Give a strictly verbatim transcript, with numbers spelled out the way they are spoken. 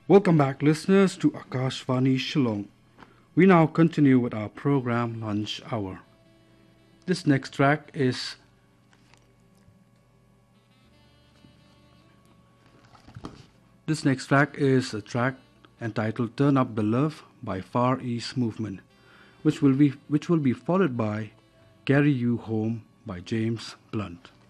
Welcome back, listeners, to Akashvani Shillong. We now continue with our program Lunch Hour. This next track is this next track is a track entitled "Turn Up the Love" by Far East Movement, which will be which will be followed by "Carry You Home" by James Blunt.